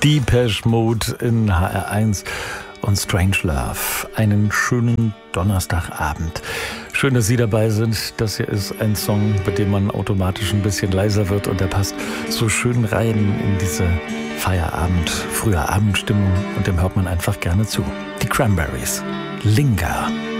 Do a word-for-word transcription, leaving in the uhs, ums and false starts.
Depeche Mode in H R eins und Strange Love. Einen schönen Donnerstagabend. Schön, dass Sie dabei sind. Das hier ist ein Song, bei dem man automatisch ein bisschen leiser wird und der passt so schön rein in diese Feierabend, frühe Abendstimmung und dem hört man einfach gerne zu. Die Cranberries. Linger.